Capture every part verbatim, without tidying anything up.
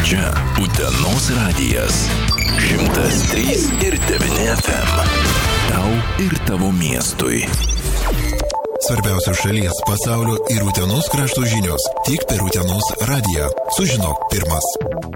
Čia Utenos radijas. šimtas trys ir devyni F M. Tau ir tavo miestui. Svarbiausios šalies, pasaulio ir Utenos krašto žinios tik per Utenos radiją. Sužinok pirmas.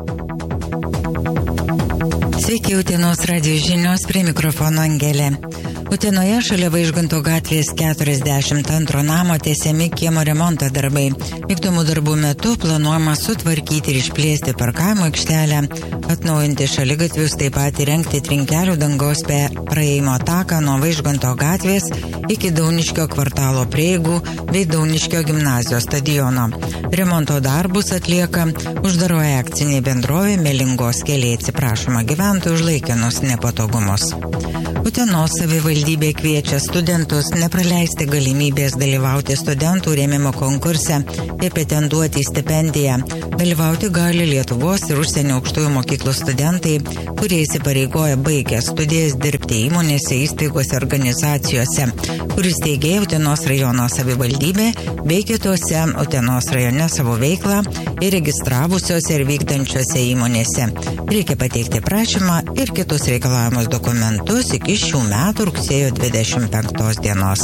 Sveiki, Utenos radijos žinios, prie mikrofono Angelė. Utenoje šalia Vaižganto gatvės keturiasdešimt antro namo tiesiami kiemo remonto darbai. Vykdomų darbų metu planuojama sutvarkyti ir išplėsti parkavimo aikštelę, atnaujinti šaligatvius, taip pat įrengti trinkelių dangos praėjimo taką nuo Vaižganto gatvės iki Dauniškio kvartalo prieigų bei Dauniškio gimnazijos stadiono. Remonto darbus atlieka uždaroji akcinė bendrovė Melingos keliai, atsiprašoma gyventojų už laikinus nepatogumus. Utenos savivaldybė kviečia studentus nepraleisti galimybės dalyvauti studentų rėmimo konkurse ir pretenduoti į stipendiją. Dalyvauti gali Lietuvos ir užsienio aukštųjų mokyklų studentai, kurie įsipareigoja baigę studijas dirbti įmonėse, įstaigose, organizacijose, kuris steigė Utenos rajono savivaldybė bei kitose Utenos rajone savo veiklą ir registravusiose ir vykdančiose įmonėse. Reikia pateikti prašymą ir kitus reikalavimus dokumentus iki šių metų rugsėjo dvidešimt penktos dienos.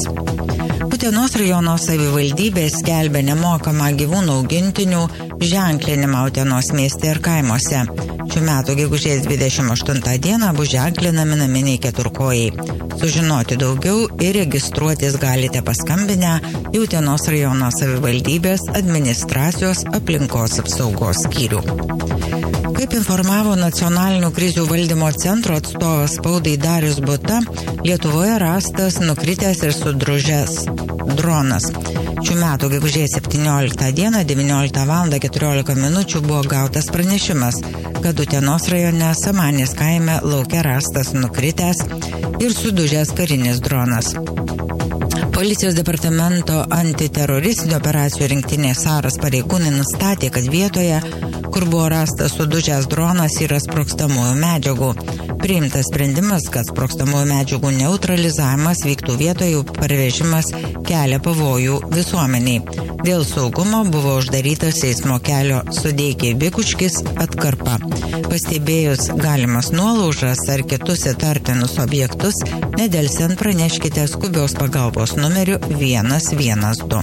Utenos rajono savivaldybė skelbia nemokamą gyvūnų augintinių ženklinimą Utenos mieste ir kaimuose. Šių metų gegužės dvidešimt aštuntą dieną bus ženklinami naminiai keturkojai. Sužinoti daugiau ir registruotis galite paskambinę į Utenos rajono savivaldybės administracijos aplinkos apsaugos skyrių. Kaip informavo nacionalinių krizių valdymo centro atstovas spaudai Darius Buta, Lietuvoje rastas nukritęs ir sudružęs dronas. Šių metų gegužės septynioliktą dieną devynioliktą valandą keturiolika minučių buvo gautas pranešimas, kad Utenos rajone Samanės kaime lauke rastas nukritęs ir sudužęs karinis dronas. Policijos departamento antiteroristinių operacijų rinktinės Saras pareigūnai nustatė, kad vietoje, kur buvo rastas sudužęs dronas, yra sprogstamųjų medžiagų. Priimtas sprendimas, kad sprogstamųjų medžiagų neutralizavimas vyktų vietoje, parvežimas kelia pavojų visuomeniai. Dėl saugumo buvo uždarytas eismo kelio Sudeikiai Bikučkis atkarpa. Pastebėjus galimas nuolaužas ar kitus įtartinus objektus, nedelsiant praneškite skubios pagalbos numeriu vienas vienas du.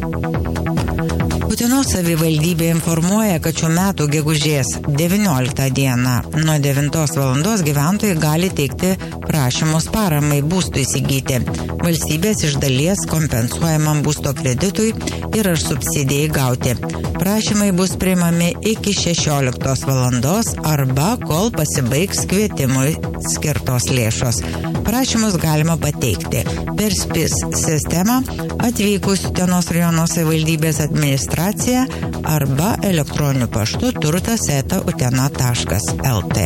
Utenos savivaldybė informuoja, kad šių metų gegužės devynioliktą dieną nuo devintos valandos gyventojai gali teikti prašymus paramai būstui įsigyti. Valstybės iš dalies kompensuojamam būsto kreditui ir ar subsidijai gauti. Prašymai bus priimami iki šešioliktos valandos arba kol pasibaigs kvietimui skirtos lėšos. Prašymus galima pateikti per SPIS sistemą atvykus Utenos rajono savivaldybės administraciją arba elektroniniu paštu turtas eta utena taškas lt.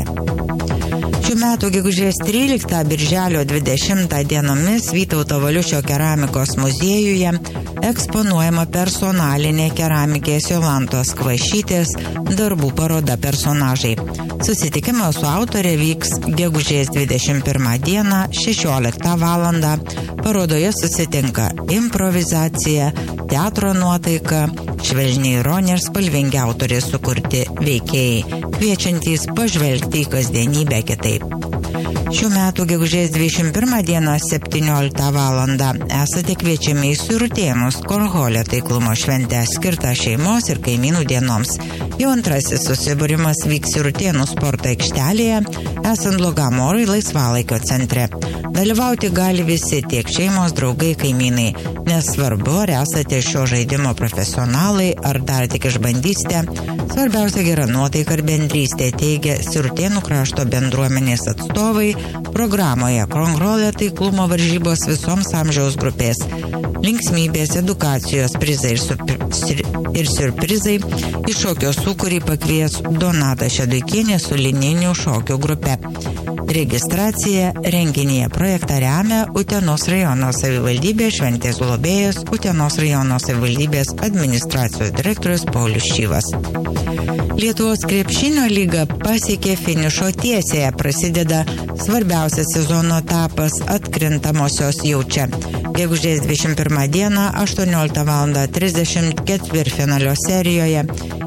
Šių metų gegužės tryliktą birželio dvidešimtą dienomis Vytauto Valiušio keramikos muziejuje eksponuojama personalinė keramikės Jolantos Kvašytės darbų paroda personažai. Susitikimas su autorė vyks gegužės dvidešimt pirmą dieną šešioliktą valandą. Parodoje susitinka improvizacija, teatro nuotaika, švelniai ironija ir spalvingi autorės sukurti veikėjai, kviečiantys pažvelgti į kasdienybę kitaip. Šių metų gegužės dvidešimt pirmą dieną septynioliktą valandą esate kviečiami į Surutėnus Korholio taiklumo šventę skirtą šeimos ir kaimynų dienoms. Jau antrasis susibūrimas vyks Surutėnų sporto aikštelėje, esant blogam orui laisvalaikio centre. Dalyvauti gali visi, tiek šeimos, draugai, kaimynai. Nesvarbu, ar esate šio žaidimo profesionalai, ar dar tik išbandysite. Svarbiausia gera nuotaika ir bendrystė, teigia Surutėnų krašto bendruomenės atstovai programoje Korholio taiklumo varžybos visoms amžiaus grupės. Linksmybės, edukacijos, prizai ir, sur, ir surprizai iš šokio sūkurį pakvies Donata Šeduikienė su linijinių šokių grupe. Registracija renginyje projektą remia Utenos rajono savivaldybė, šventės globėjas Utenos rajono savivaldybės administracijos direktorius Paulius Šyvas. Lietuvos krepšinio lyga pasiekė finišo tiesėje, prasideda svarbiausias sezono etapas atkrintamosios jau čia. Gegužės dvidešimt pirmą dieną aštuonioliktą valandą trisdešimt ketvirtfinalio serijoje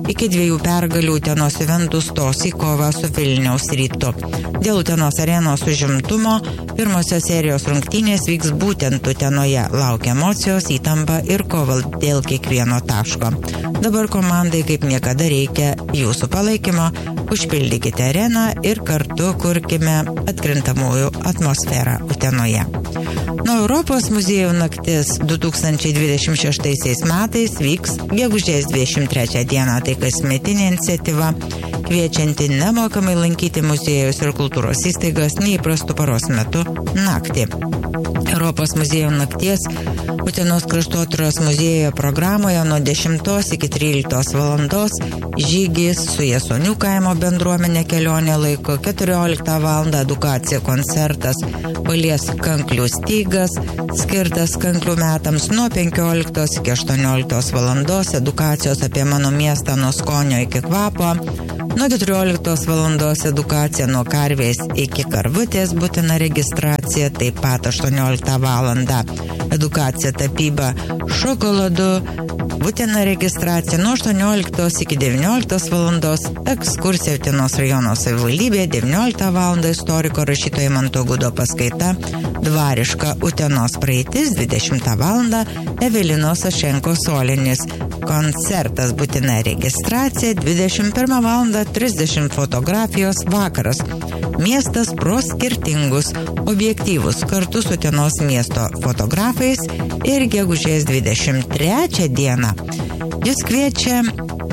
iki dviejų pergalių Utenos Juventus stos į kovą su Vilniaus Rytu. Dėl Utenos arenos užimtumo pirmosios serijos rungtynės vyks būtent Utenoje. Laukia emocijos, įtampa ir kova dėl kiekvieno taško. Dabar komandai kaip niekada reikia jūsų palaikymo. Užpildykite areną ir kartu kurkime atkrintamųjų atmosferą Utenoje. Nuo Europos muziejų naktis du tūkstančiai dvidešimt šeštaisiais metais vyks gegužės dvidešimt trečią dieną. Tai kasmetinė iniciatyva, kviečianti nemokamai lankyti muziejus ir kultūros įstaigas neįprastų paros metu naktį. Europos muziejų nakties Utenos kraštotyros muziejuje programoje nuo dešimtos iki tryliktos valandos žygis su Jasonių kaimo bendruomenė kelionė laiko, keturioliktą valandą edukacija koncertas Palies kanklių stygas, skirtas kanklių metams, nuo penkioliktos iki aštuonioliktos valandos edukacijos apie mano miestą nuo skonio iki kvapo, nuo keturioliktos valandos edukacija nuo karvės iki karvutės, būtina registracija, taip pat aštuonioliktą valandą edukacija tapyba šokoladu, būtina registracija nuo aštuonioliktos iki devynioliktos valandos, ekskursija Utenos rajono savivaldybė, devynioliktą valandą istoriko rašytojo Manto Gudo paskaita Dvariška Utenos praeitis, dvidešimtą valandą Evelinos Ašenko solinis koncertas, būtina registracija, dvidešimt pirmą valandą trisdešimt fotografijos vakaras. Miestas pro skirtingus objektyvus kartu su Utenos miesto fotografais ir gegužės dvidešimt trečią dieną jis kviečia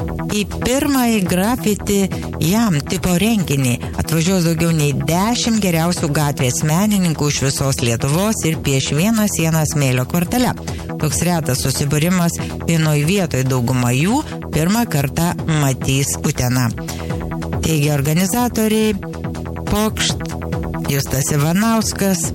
į pirmąjį grafiti jam tipo renginį. Atvažiuos daugiau nei dešimt geriausių gatvės menininkų iš visos Lietuvos ir pieš vieną sieną smėlio kvartale. Toks retas susibūrimas vienoj vietoj, dauguma jų pirmą kartą matys Uteną. Teigia organizatoriai Pokšt, Justas Ivanauskas,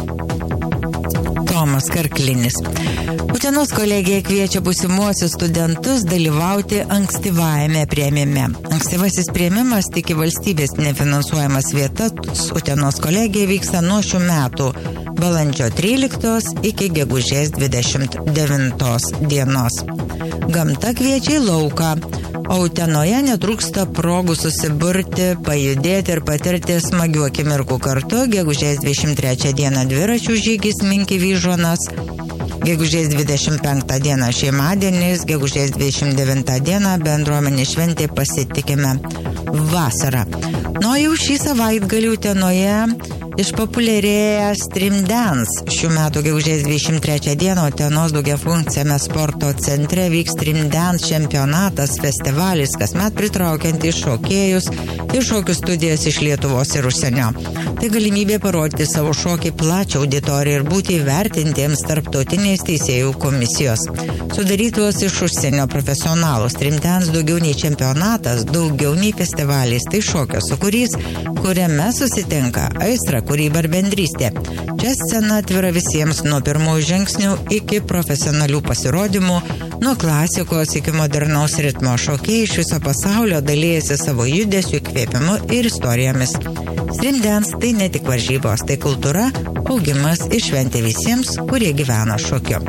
Tomas Karklinis. Utenos kolegija kviečia būsimuosius studentus dalyvauti ankstyvajame priėmime. Ankstyvasis priėmimas tik į valstybės nefinansuojamas vietas Utenos kolegija vyksta nuo šių metų balandžio tryliktos iki gegužės dvidešimt devintos dienos. Gamta kviečia į lauką, o Utenoje netrūksta progų susiburti, pajudėti ir patirti smagių akimirkų kartu. Gegužės dvidešimt trečią dieną dviračių žygis Minki Vyžuonas, gegužės dvidešimt penktą dieną šeimadienis, gegužės dvidešimt devintą dieną bendruomenė šventė Pasitikime vasarą. Nuo jau šį savaitgalį Utenoje išpopuliarėja Stream Dance. Šių metų gegužės dvidešimt trečią dieną Utenos daugiafunkciame sporto centre vyks Stream Dance čempionatas, festivalis, kasmet pritraukiantis šokėjus ir šokių studijas iš Lietuvos ir užsienio. Tai galimybė parodyti savo šokį plačią auditoriją ir būti įvertintiems tarptautinės teisėjų komisijos. Sudarytos iš užsienio profesionalų, Stream Dance daugiau nei čempionatas, daugiau nei festivalis, tai šokio sukūrys, kuriame susitinka aistra, kūryba ir bendrystė. Čia scena atvira visiems nuo pirmųjų žingsnių iki profesionalių pasirodymų, nuo klasikos iki modernaus ritmo. Šokėjai iš viso pasaulio dalijasi savo judesiu, įkvėpimu ir istorijomis. Stream Dance tai ne tik varžybos, tai kultūra, augimas ir šventė visiems, kurie gyvena šokiu.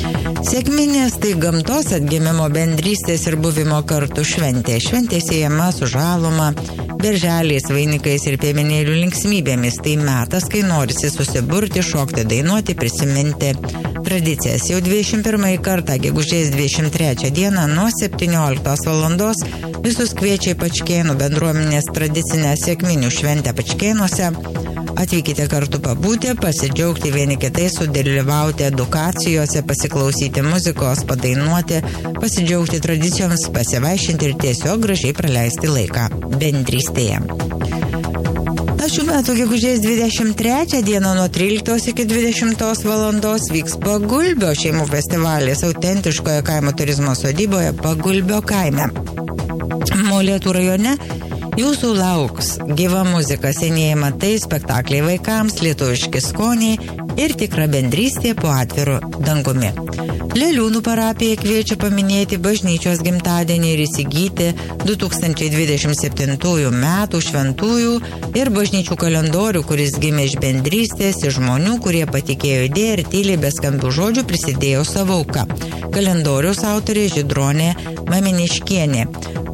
Sekminės tai gamtos atgimimo, bendrystės ir buvimo kartu šventė. Šventė siejama su žaluma, berželiais, vainikais ir piemenėlių linksmybėmis. Tai metas, kai norisi susiburti, šokti, dainuoti, prisiminti tradicijas. Jau dvidešimt pirmąjį kartą, gegužės dvidešimt trečią dieną nuo septynioliktos valandos visus kviečia į Pačkėnų bendruomenės tradicinę sekminių šventę Pačkėnuose. Atvykite kartu pabūti, pasidžiaugti vieni kitais, sudalyvauti edukacijose, pasiklausyti muzikos, padainuoti, pasidžiaugti tradicijoms, pasivaišinti ir tiesiog gražiai praleisti laiką bendrystėje. Šių metų gegužės dvidešimt trečią dieną nuo tryliktos iki dvidešimtos valandos vyks Pagulbio šeimų festivalis autentiškoje kaimo turizmo sodyboje Pagulbio kaime. Molėtų rajone jūsų lauks gyva muzika, senieji matai, spektakliai vaikams, lietuviški skoniai ir tikra bendrystė po atviru dangumi. Leliūnų parapija kviečia paminėti bažnyčios gimtadienį ir įsigyti du tūkstančiai dvidešimt septintųjų metų šventųjų ir bažnyčių kalendorių, kuris gimė iš bendrystės, iš žmonių, kurie patikėjo idėją ir tyliai be skambių žodžių prisidėjo savo auką. Kalendoriaus autorė Žydronė Maminiškienė.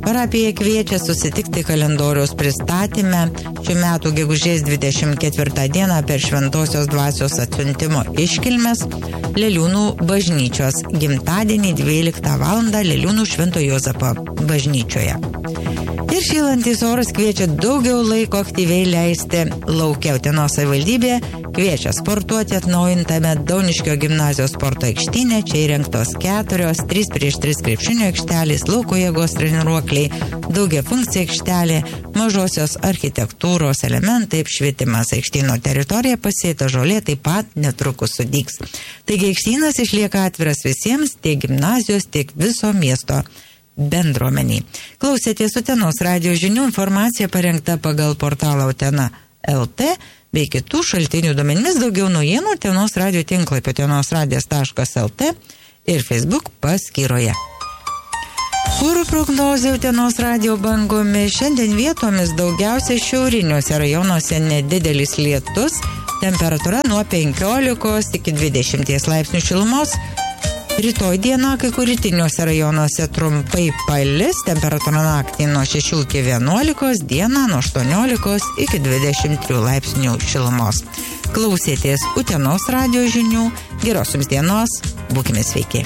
Parapija kviečia susitikti kalendoriaus pristatyme šių metų gegužės dvidešimt ketvirtą dieną per Šventosios dvasios atsiuntimo iškilmes Leliūnų bažnyčios gimtadienį dvyliktą valandą Leliūnų Švento Juozapo bažnyčioje. Ir šylantys oras kviečia daugiau laiko aktyviai leisti lauke. Utenos savivaldybė kviečia sportuoti atnaujintame Dauniškio gimnazijos sporto aikštyne. Čia įrengtos keturios, trys prieš tris krepšinio aikštelės, lauko jėgos treniruokliai, daugiafunkcija aikštelė, mažosios architektūros elementai, apšvietimas. Aikštyno teritorija pasėta žolė taip pat netrukus sudygs. Taigi aikštynas išlieka atviras visiems, tiek gimnazijos, tiek viso miesto bendruomeniai. Klausėtės Utenos radijo žinių, informacija parengta pagal portalą Utena L T bei kitų šaltinių duomenimis. Daugiau naujienų Utenos radijo tinklapio utenos radijas taškas el t ir Facebook paskyroje. Orų prognozė Utenos radijo bangomis. Šiandien vietomis daugiausiai šiauriniuose rajonuose nedidelis lietus, temperatūra nuo penkiolikos iki dvidešimties laipsnių šilumos. Rytoj dieną kai kur rytiniuose rajonuose trumpai palis, temperatūra naktį nuo šešių iki vienuolikos, dieną nuo aštuoniolikos iki dvidešimt trijų laipsnių šilumos. Klausėtės Utenos radijo žinių, geros jums dienos, būkime sveiki.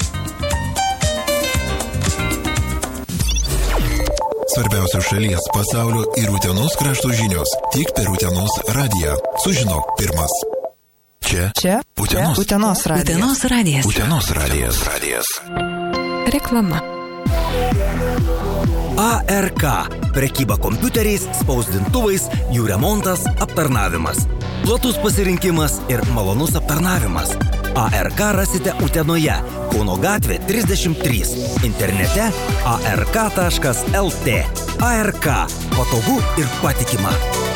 Svarbiausios šalies, pasaulio ir Utenos krašto žinios tik per Utenos radiją. Sužinok pirmas. Čia, Čia Utenos. Utenos radijas. Utenos radijas. Utenos radijas. radijas. Reklama. A R K. Prekyba kompiuteriais, spausdintuvais, jų remontas, aptarnavimas. Platus pasirinkimas ir malonus aptarnavimas. A R K rasite Utenoje, Kauno gatvė trisdešimt trys. Internete a r k taškas el t. A R K. Patogu ir patikima.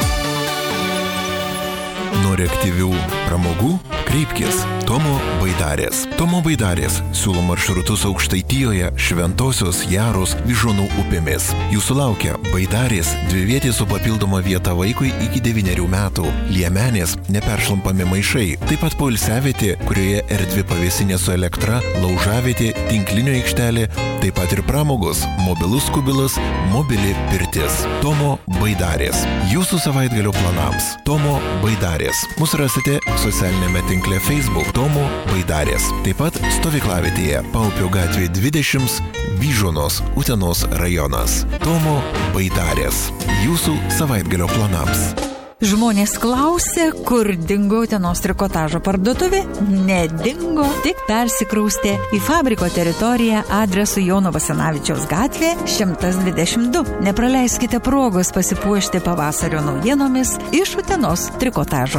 Nori aktyvių pramogų? Kreipkis Tomo Baidarės. Tomo Baidarės siūlo maršrutus Aukštaitijoje, Šventosios, Jaros, Vyžuonų upėmis. Jūsų laukia Baidarės, dvivietė su papildoma vieta vaikui iki devynerių metų, liemenės, neperšlampami maišai, taip pat poilsiavietė, kurioje erdvi pavėsinė su elektra, laužavietė, tinklinio aikštelė, taip pat ir pramogos, mobilus kubilas, mobili pirtis. Tomo Baidarės. Jūsų savaitgalio planams. Tomo Baidarės. Mūsų rasite socialinėme tinkle Facebook Tomo Baidarės. Taip pat stovyklavietėje Paupio gatvė dvidešimt, Vyžuonos, Utenos rajonas. Tomo Baidarės. Jūsų savaitgalio planams. Žmonės klausė, kur dingo Utenos trikotažo parduotuvė. Nedingo, tik persikraustė į fabriko teritoriją adresu Jono Basanavičiaus gatvė šimtas dvidešimt du. Nepraleiskite progos pasipuošti pavasario naujienomis iš Utenos trikotažo.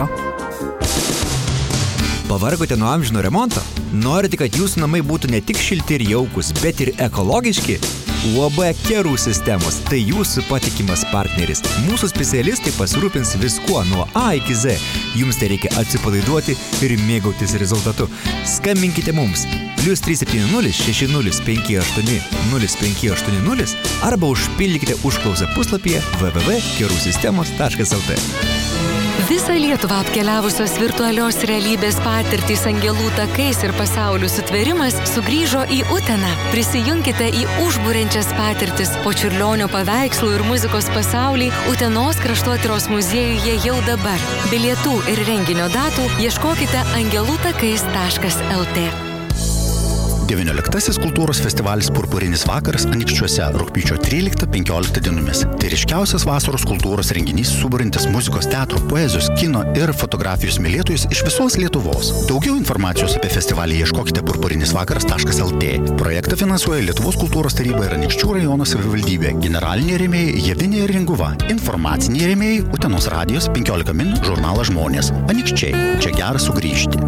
Pavargote nuo amžino remonto? Norite, kad jūsų namai būtų ne tik šilti ir jaukus, bet ir ekologiški? U A B Kerų sistemos – tai jūsų patikimas partneris. Mūsų specialistai pasirūpins viskuo nuo A iki Z. Jums tai reikia atsipalaiduoti ir mėgautis rezultatu. Skambinkite mums plius trys septyni nulis šeši nulis penki aštuoni nulis penki aštuoni nulis arba užpildykite užklausą puslapyje w w w taškas kerų sistemos taškas el t. Visą Lietuvą apkeliavusios virtualios realybės patirtys angelų takais ir pasaulių sutvėrimas sugrįžo į Uteną. Prisijunkite į užburiančias patirtis po Čiurlionio paveikslų ir muzikos pasaulį Utenos kraštotyros muziejuje jau dabar. Bilietų ir renginio datų ieškokite angelų takais taškas el t. devynioliktasis kultūros festivalis Purpurinis vakaras Anykščiuose rugpjūčio tryliktą penkioliktą dienomis. Tai ryškiausias vasaros kultūros renginys suburintis muzikos, teatro, poezijos, kino ir fotografijos mylėtojus iš visos Lietuvos. Daugiau informacijos apie festivalį ieškokite purpurinis vakaras taškas el t. Projektą finansuoja Lietuvos kultūros taryba ir Anykščių rajono savivaldybė. Generaliniai rėmėjai Javinė ir Ringuva. Informaciniai rėmėjai Utenos radijos penkiolika min žurnalas Žmonės. Anykščiai. Čia gera sugrįžti.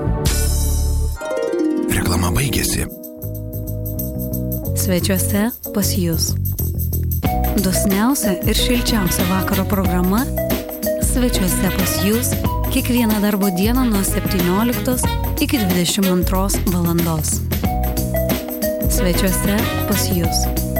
Reklama baigėsi. Svečiuose pas jūs. Dosniausia ir šilčiausia vakaro programa Svečiuose pas jūs kiekvieną darbo dieną nuo septynioliktos iki dvidešimt antros valandos. Svečiuose pas jūs.